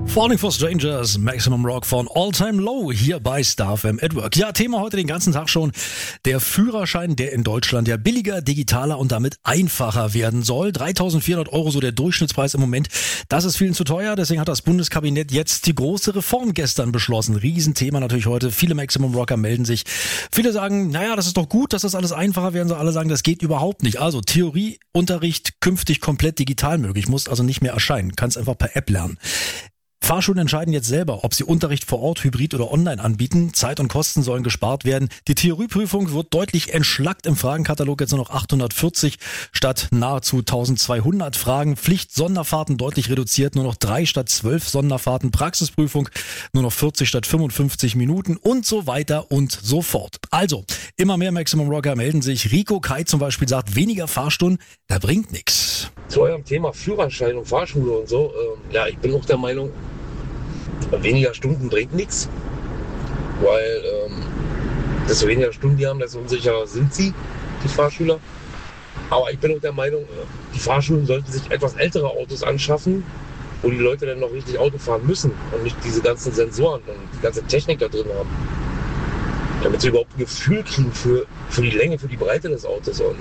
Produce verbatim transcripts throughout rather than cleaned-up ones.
Falling for Strangers, Maximum Rock von All Time Low hier bei Star F M at Work. Ja, Thema heute den ganzen Tag schon, der Führerschein, der in Deutschland ja billiger, digitaler und damit einfacher werden soll. dreitausendvierhundert Euro so der Durchschnittspreis im Moment. Das ist vielen zu teuer, deswegen hat das Bundeskabinett jetzt die große Reform gestern beschlossen. Riesenthema natürlich heute, viele Maximum Rocker melden sich. Viele sagen, naja, das ist doch gut, dass das alles einfacher werden soll. Alle sagen, das geht überhaupt nicht. Also Theorieunterricht künftig komplett digital möglich, muss also nicht mehr erscheinen, kannst einfach per App lernen. Fahrschulen entscheiden jetzt selber, ob sie Unterricht vor Ort, hybrid oder online anbieten. Zeit und Kosten sollen gespart werden. Die Theorieprüfung wird deutlich entschlackt. Im Fragenkatalog jetzt nur noch achthundertvierzig statt nahezu eintausendzweihundert Fragen. Pflicht Sonderfahrten deutlich reduziert, nur noch drei statt zwölf Sonderfahrten. Praxisprüfung nur noch vierzig statt fünfundfünfzig Minuten und so weiter und so fort. Also, immer mehr Maximum Rocker melden sich. Rico Kai zum Beispiel sagt, weniger Fahrstunden, da bringt nichts. Zu eurem Thema Führerschein und Fahrschule und so, äh, ja, ich bin auch der Meinung, weniger Stunden bringt nichts, weil ähm, desto weniger Stunden die haben, desto unsicherer sind sie, die Fahrschüler. Aber ich bin auch der Meinung, die Fahrschulen sollten sich etwas ältere Autos anschaffen, wo die Leute dann noch richtig Auto fahren müssen und nicht diese ganzen Sensoren und die ganze Technik da drin haben. Damit sie überhaupt ein Gefühl kriegen für, für die Länge, für die Breite des Autos. Und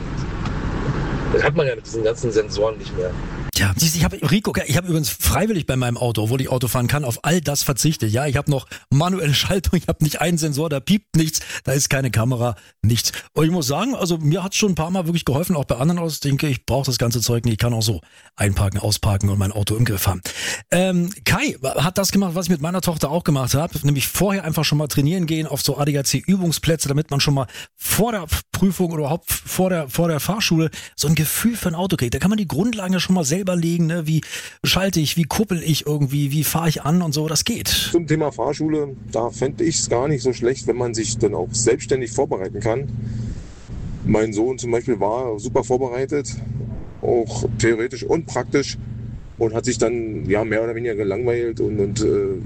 das hat man ja mit diesen ganzen Sensoren nicht mehr. Ja, siehst, ich habe Rico, ich habe übrigens freiwillig bei meinem Auto, obwohl ich Auto fahren kann, auf all das verzichtet. Ja, ich habe noch manuelle Schaltung, ich habe nicht einen Sensor, da piept nichts, da ist keine Kamera, nichts. Und ich muss sagen, also mir hat's schon ein paar Mal wirklich geholfen, auch bei anderen Autos. Ich denke, ich brauche das ganze Zeug nicht, ich kann auch so einparken, ausparken und mein Auto im Griff haben. Ähm, Kai hat das gemacht, was ich mit meiner Tochter auch gemacht habe, nämlich vorher einfach schon mal trainieren gehen auf so A D A C-Übungsplätze, damit man schon mal vor der Prüfung oder überhaupt vor der vor der Fahrschule so ein Gefühl für ein Auto kriegt. Da kann man die Grundlagen ja schon mal selber legen, ne? Wie schalte ich, wie kuppel ich irgendwie, wie fahre ich an und so, das geht. Zum Thema Fahrschule, da fände ich es gar nicht so schlecht, wenn man sich dann auch selbstständig vorbereiten kann. Mein Sohn zum Beispiel war super vorbereitet, auch theoretisch und praktisch, und hat sich dann ja mehr oder weniger gelangweilt und, und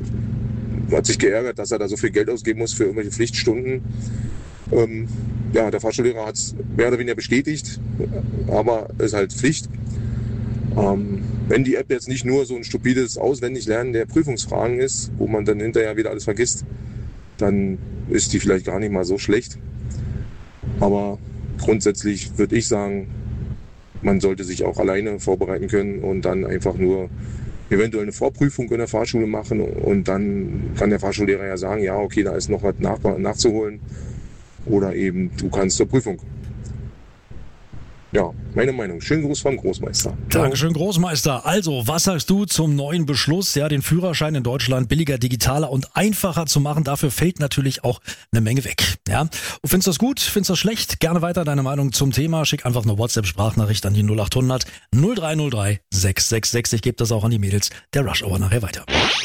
äh, hat sich geärgert, dass er da so viel Geld ausgeben muss für irgendwelche Pflichtstunden. Ähm, ja, der Fahrschullehrer hat es mehr oder weniger bestätigt, aber es ist halt Pflicht. Ähm, wenn die App jetzt nicht nur so ein stupides Auswendiglernen der Prüfungsfragen ist, wo man dann hinterher wieder alles vergisst, dann ist die vielleicht gar nicht mal so schlecht. Aber grundsätzlich würde ich sagen, man sollte sich auch alleine vorbereiten können und dann einfach nur eventuell eine Vorprüfung in der Fahrschule machen, und dann kann der Fahrschullehrer ja sagen, ja, okay, da ist noch was nach, nachzuholen, oder eben du kannst zur Prüfung. Ja, meine Meinung. Schönen Gruß vom Großmeister. Dankeschön, Großmeister. Also, was sagst du zum neuen Beschluss, ja, den Führerschein in Deutschland billiger, digitaler und einfacher zu machen? Dafür fällt natürlich auch eine Menge weg. Ja, und findest du das gut? Findest du das schlecht? Gerne weiter deine Meinung zum Thema. Schick einfach eine WhatsApp-Sprachnachricht an die null acht hundert null drei null drei sechs sechs sechs. Ich gebe das auch an die Mädels der Rush Hour nachher weiter.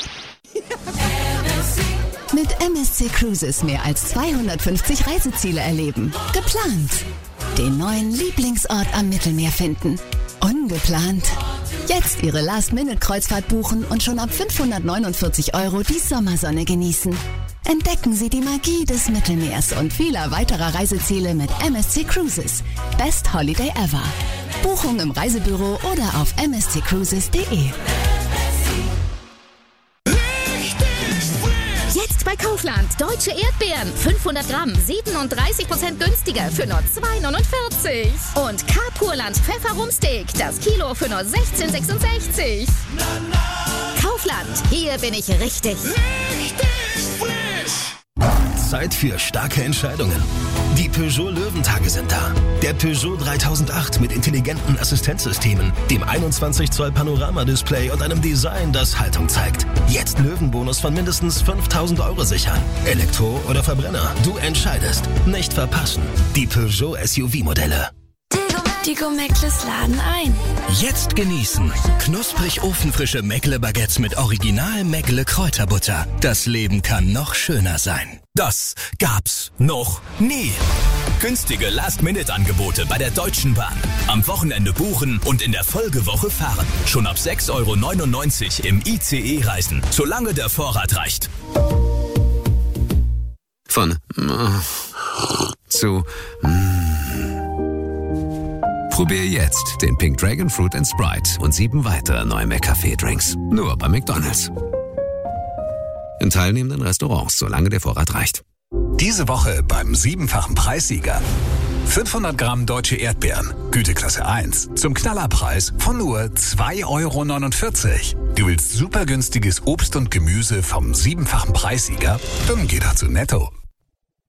Mit M S C Cruises mehr als zweihundertfünfzig Reiseziele erleben. Geplant. Den neuen Lieblingsort am Mittelmeer finden. Ungeplant. Jetzt Ihre Last-Minute-Kreuzfahrt buchen und schon ab fünfhundertneunundvierzig Euro die Sommersonne genießen. Entdecken Sie die Magie des Mittelmeers und vieler weiterer Reiseziele mit M S C Cruises. Best Holiday ever. Buchung im Reisebüro oder auf m s c cruises punkt d e. Bei Kaufland. Deutsche Erdbeeren. fünfhundert Gramm. siebenunddreißig Prozent günstiger für nur zwei neunundvierzig. Und Carpurland Pfefferrumsteak. Das Kilo für nur sechzehn sechsundsechzig. Kaufland. Hier bin ich richtig. Richtig frisch. Zeit für starke Entscheidungen. Die Peugeot Löwentage sind da. Der Peugeot dreitausendacht mit intelligenten Assistenzsystemen, dem einundzwanzig Zoll Panoramadisplay und einem Design, das Haltung zeigt. Jetzt Löwenbonus von mindestens fünftausend Euro sichern. Elektro oder Verbrenner, du entscheidest. Nicht verpassen. Die Peugeot S U V-Modelle. Die Gourmet-Meckles laden ein. Jetzt genießen. Knusprig ofenfrische Meckle-Baguettes mit Original Meckle-Kräuterbutter. Das Leben kann noch schöner sein. Das gab's noch nie. Günstige Last-Minute-Angebote bei der Deutschen Bahn. Am Wochenende buchen und in der Folgewoche fahren. Schon ab sechs Euro neunundneunzig im I C E reisen, solange der Vorrat reicht. Von äh, zu äh. Probier jetzt den Pink Dragon Fruit and Sprite und sieben weitere neue McCafé-Drinks. Nur bei McDonald's. in teilnehmenden Restaurants, solange der Vorrat reicht. Diese Woche beim siebenfachen Preissieger. fünfhundert Gramm deutsche Erdbeeren, Güteklasse eins, zum Knallerpreis von nur zwei Euro neunundvierzig. Du willst super günstiges Obst und Gemüse vom siebenfachen Preissieger? Dann geh doch zu Netto.